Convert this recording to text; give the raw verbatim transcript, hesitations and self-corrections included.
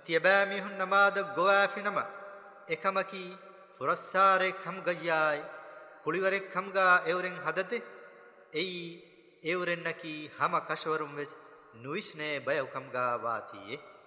තියබෑ මිහුන් නමාද ගොවාෆිනම එකමකි ෆුරස්සාරේ කම් ගයයි කුලිවරේ කම්ගා එවරෙන් හදතේ එයි එවරෙන්නකි හම කෂවරුම් වෙස් නුයිස්නේ බය කම්ගා වාතියේ